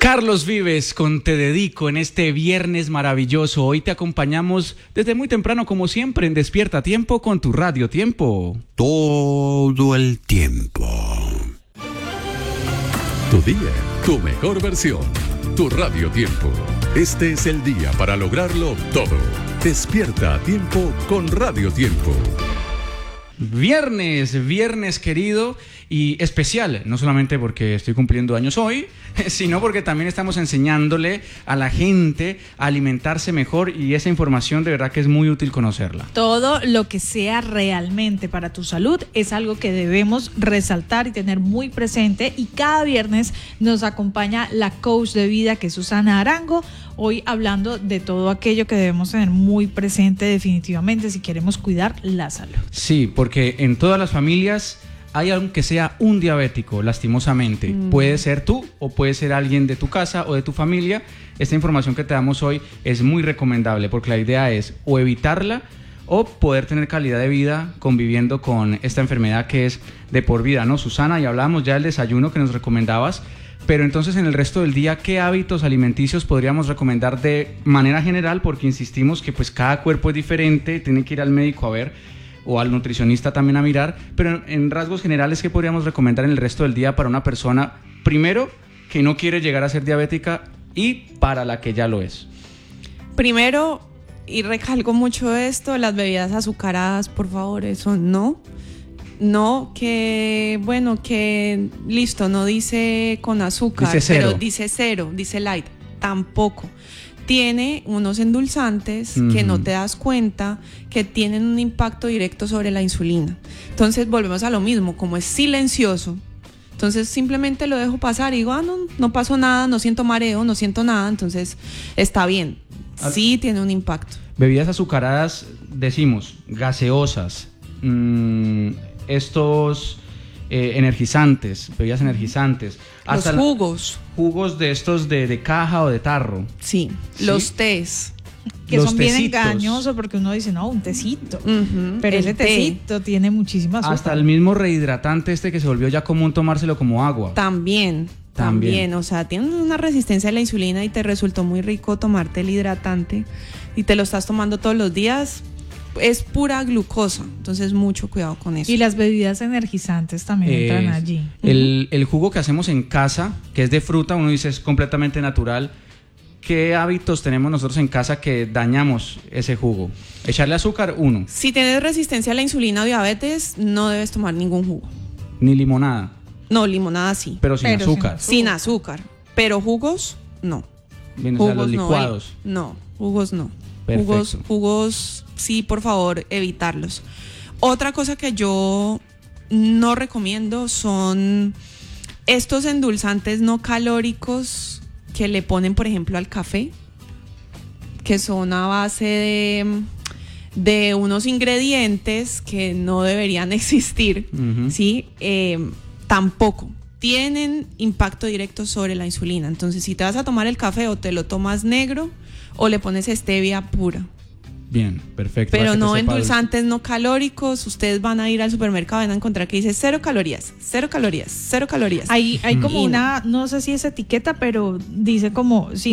Carlos Vives con Te Dedico en este viernes maravilloso. Hoy te acompañamos desde muy temprano, como siempre, en Despierta Tiempo con tu Radio Tiempo. Todo el tiempo. Tu día, tu mejor versión. Tu Radio Tiempo. Este es el día para lograrlo todo. Despierta a tiempo con Radio Tiempo. Viernes querido y especial, no solamente porque estoy cumpliendo años hoy, sino porque también estamos enseñándole a la gente a alimentarse mejor, y esa información de verdad que es muy útil conocerla. Todo lo que sea realmente para tu salud es algo que debemos resaltar y tener muy presente, y cada viernes nos acompaña la coach de vida, que es Susana Arango, hoy hablando de todo aquello que debemos tener muy presente definitivamente si queremos cuidar la salud. Sí, porque en todas las familias hay aunque sea un diabético, lastimosamente. Puede ser tú o puede ser alguien de tu casa o de tu familia. Esta información que te damos hoy es muy recomendable, porque la idea es o evitarla o poder tener calidad de vida conviviendo con esta enfermedad que es de por vida, ¿no, Susana? Y hablábamos ya del desayuno que nos recomendabas, pero entonces en el resto del día, ¿qué hábitos alimenticios podríamos recomendar de manera general? Porque insistimos que pues cada cuerpo es diferente, tiene que ir al médico a ver, o al nutricionista también a mirar, pero en rasgos generales, ¿qué podríamos recomendar en el resto del día para una persona, primero, que no quiere llegar a ser diabética, y para la que ya lo es? Primero, y recalco mucho esto, las bebidas azucaradas, por favor, eso no, que bueno, que listo, no dice con azúcar, dice cero. Pero dice cero, dice light, tampoco. Tiene unos endulzantes que no te das cuenta que tienen un impacto directo sobre la insulina. Entonces volvemos a lo mismo, como es silencioso, entonces simplemente lo dejo pasar y digo, no pasó nada, no siento mareo, no siento nada, entonces está bien. Sí tiene un impacto. Bebidas azucaradas, decimos, gaseosas, energizantes, bebidas energizantes. Hasta los jugos. Jugos de estos de caja o de tarro. Sí, los tés. Que los son bien tecitos. Engañosos, porque uno dice, no, un tecito. Pero El ese tecito tiene muchísimas azúcar. Hasta el mismo rehidratante que se volvió ya común tomárselo como agua. También, o sea, tienes una resistencia a la insulina y te resultó muy rico tomarte el hidratante y te lo estás tomando todos los días, es pura glucosa, entonces mucho cuidado con eso. Y las bebidas energizantes también entran allí. El jugo que hacemos en casa, que es de fruta, uno dice es completamente natural. ¿Qué hábitos tenemos nosotros en casa que dañamos ese jugo? Echarle azúcar, uno. Si tienes resistencia a la insulina o diabetes, no debes tomar ningún jugo. Ni limonada. No, limonada sí. Pero sin azúcar. Sin azúcar. Pero jugos, no. Bien, o sea, los licuados. No, jugos no. Perfecto. Jugos, sí, por favor, evitarlos. Otra cosa que yo no recomiendo son estos endulzantes no calóricos que le ponen, por ejemplo, al café, que son a base de unos ingredientes que no deberían existir, ¿sí? Tampoco tienen impacto directo sobre la insulina. Entonces, si te vas a tomar el café, o te lo tomas negro o le pones stevia pura. Bien, perfecto. Pero no endulzantes no calóricos. Ustedes van a ir al supermercado y van a encontrar que dice 0 calorías, 0 calorías, 0 calorías. Hay como una, no sé si es etiqueta, pero dice como